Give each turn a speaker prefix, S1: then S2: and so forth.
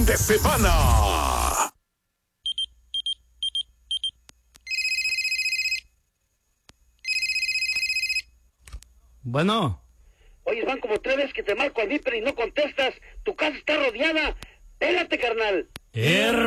S1: de semana.
S2: Bueno.
S3: Oye, van como 3 veces que te marco al Viper y no contestas. Tu casa está rodeada. Pégate, carnal.